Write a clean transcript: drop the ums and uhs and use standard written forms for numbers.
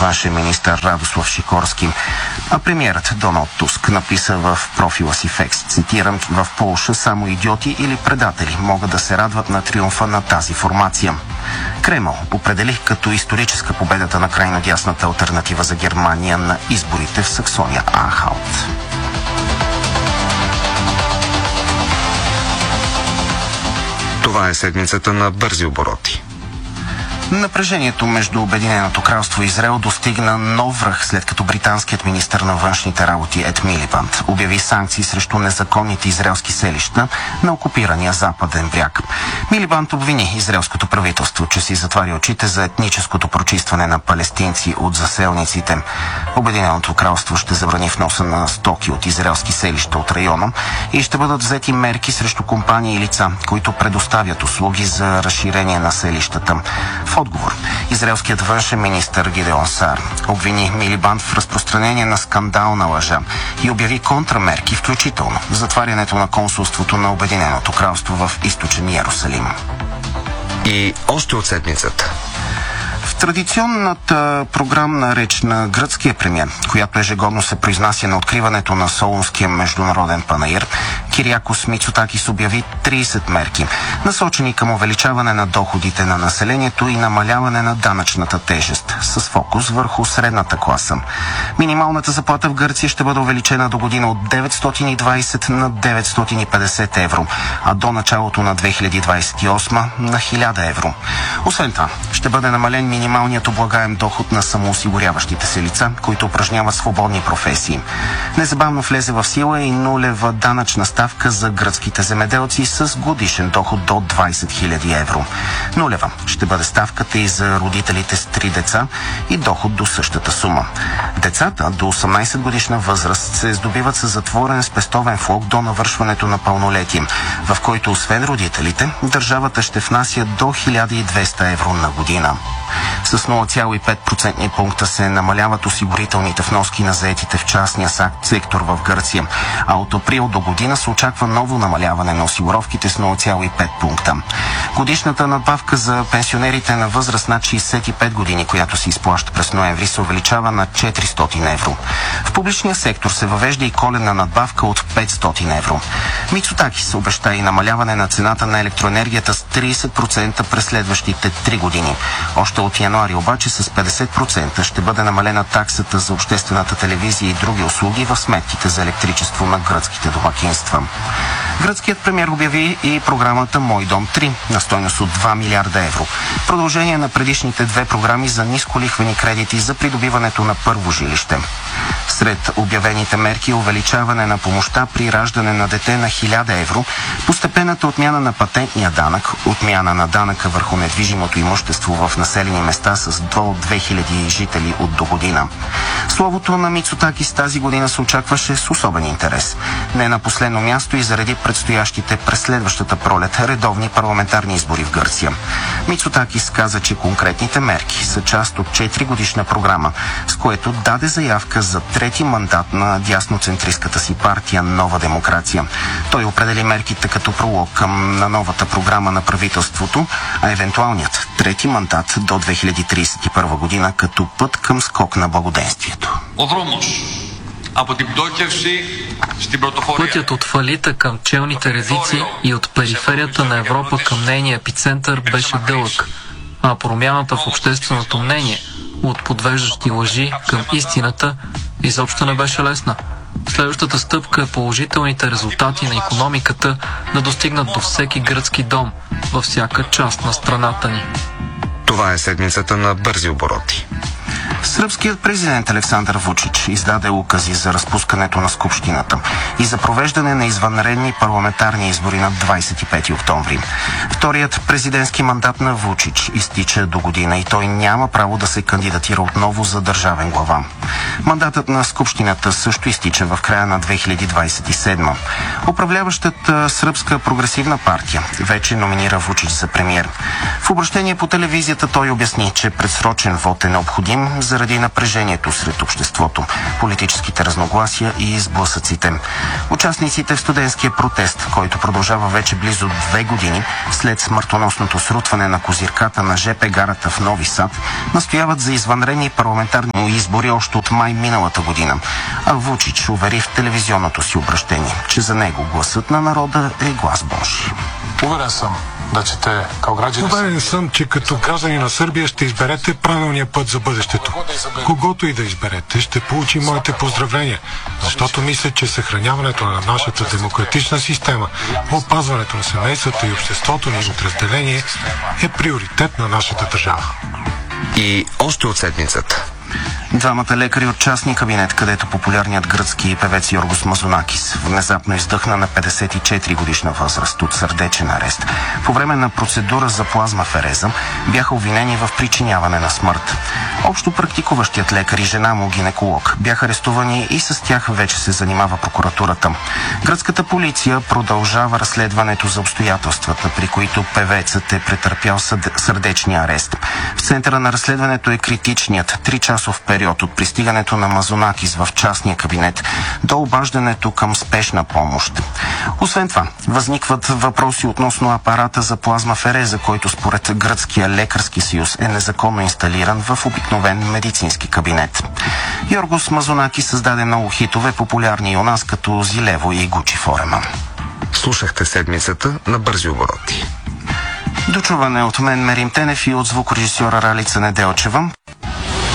външен министър Радослав Сикорски. А премиерът Доналд Туск написа в профила си в Екс, цитирам: "В Полша само идиоти или предатели могат да се радват на триумфа на тази формация." Кремъл определи като историческа победата на крайно дясната алтернатива за Германия на изборите в Саксония-Анхалт. Това е седмицата на бързи обороти. Напрежението между Обединеното кралство и Израел достигна нов връх, след като британският министър на външните работи Ед Милибанд обяви санкции срещу незаконните израелски селища на окупирания западен бряг. Милибанд обвини израелското правителство, че си затваря очите за етническото прочистване на палестинци от заселниците. Обединеното кралство ще забрани вноса на стоки от израелски селища от района и ще бъдат взети мерки срещу компании и лица, които предоставят услуги за разширение на селищата. В отговор, израелският външен министър Гидеон Саар обвини Милибанд в разпространение на скандална лъжа и обяви контрамерки, включително затварянето на консулството на Обединеното кралство в източен Йерусалим. И още от седмицата. В традиционната програмна реч на гръцкия премиер, която ежегодно се произнася на откриването на Солунския международен панаир, Кириакос Мицотакис обяви 30 мерки, насочени към увеличаване на доходите на населението и намаляване на данъчната тежест, с фокус върху средната класа. Минималната заплата в Гърция ще бъде увеличена до година от 920 на 950 евро, а до началото на 2028 на 1000 евро. Освен това, ще бъде намален минималният облагаем доход на самоосигуряващите се лица, които упражняват свободни професии. Незабавно влезе в сила и нулева данъчна ставка за гръцките земеделци с годишен доход до 20 000 евро. Нулева ще бъде ставката и за родителите с 3 деца и доход до същата сума. Децата до 18 годишна възраст се здобиват с затворен спестовен влог до навършването на пълнолетие, в който освен родителите, държавата ще внася до 1200 евро на година. С 0,5% пункта се намаляват осигурителните вноски на заетите в частния сектор в Гърция, а от април до година се очаква ново намаляване на осигуровките с 0,5 пункта. Годишната надбавка за пенсионерите на възраст над 65 години, която се изплаща през ноември, се увеличава на 400 евро. В публичния сектор се въвежда и коледна надбавка от 500 евро. Мицотакис обеща и намаляване на цената на електроенергията с 30% през следващите 3 години. Още от януари обаче с 50% ще бъде намалена таксата за обществената телевизия и други услуги в сметките за електричество на гръцките домакинства. Гръцкият премиер обяви и програмата Мой дом 3 на стойност от 2 милиарда евро. Продължение на предишните две програми за нисколихвени кредити за придобиването на първо жилище. Сред обявените мерки е увеличаване на помощта при раждане на дете на 1000 евро, постепенната отмяна на патентния данък, отмяна на данъка върху недвижимото имущество в населени места с до 2000 жители от до година. Словото на Мицотакис тази година се очакваше с особен интерес. Не на последно място и заради предстоящите през следващата пролет редовни парламентарни избори в Гърция. Мицотакис каза, че конкретните мерки са част от 4-годишна програма, с което даде заявка за трети мандат на дясноцентристската си партия Нова демокрация. Той определи мерките като пролог на новата програма на правителството, а евентуалният трети мандат до 2031 година като път към скок на благоденствието. Пътят от фалита към челните редици и от периферията на Европа към нейния епицентър беше дълъг, а промяната в общественото мнение от подвеждащи лъжи към истината изобщо не беше лесна. Следващата стъпка е положителните резултати на икономиката да достигнат до всеки гръцки дом, във всяка част на страната ни. Това е седмицата на бързи обороти. Сръбският президент Александър Вучич издаде укази за разпускането на Скупщината и за провеждане на извънредни парламентарни избори на 25 октомври. Вторият президентски мандат на Вучич изтича до година и той няма право да се кандидатира отново за държавен глава. Мандатът на Скупщината също изтича в края на 2027. Управляващата Сръбска прогресивна партия вече номинира Вучич за премиер. В обращение по телевизията той обясни, че предсрочен вод е необходим, заради напрежението сред обществото, политическите разногласия и сблъсъците. Участниците в студентския протест, който продължава вече близо 2 години след смъртоносното срутване на козирката на ЖП гарата в Нови Сад, настояват за извънредни парламентарни избори още от май миналата година. А Вучич увери в телевизионното си обращение, че за него гласът на народа е глас Божи. Уверен съм, че като граждани на Сърбия ще изберете правилния път за бъдещето. Когото и да изберете, ще получи моите поздравления, защото мисля, че съхраняването на нашата демократична система, опазването на семействата и обществото ни от разделение е приоритет на нашата държава. И още от седмицата. Двамата лекари от частния кабинет, където популярният гръцки певец Йоргос Мазонакис внезапно издъхна на 54 годишна възраст от сърдечен арест. По време на процедура за плазмафереза бяха обвинени в причиняване на смърт. Общо практикуващият лекар и жена му гинеколог бяха арестувани и с тях вече се занимава прокуратурата. Гръцката полиция продължава разследването за обстоятелствата, при които певецът е претърпял сърдечния арест. В центъра на разследването е критичният 3-часов период от пристигането на Мазонакис в частния кабинет до обаждането към спешна помощ. Освен това, възникват въпроси относно апарата за плазмафереза, който според Гръцкия лекарски съюз е незаконно инсталиран в обикновен медицински кабинет. Йоргос Мазонакис създаде много хитове, популярни и у нас, като Зилево и Гучи Форема. Слушахте седмицата на бързи обороти. Дочуване от мен Мерим Тенев и от звукорежисьора Ралица Неделчева.